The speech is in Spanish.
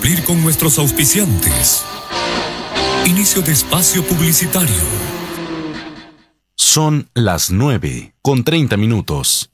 cumplir con nuestros auspiciantes. Inicio de espacio publicitario. Son las 9:30.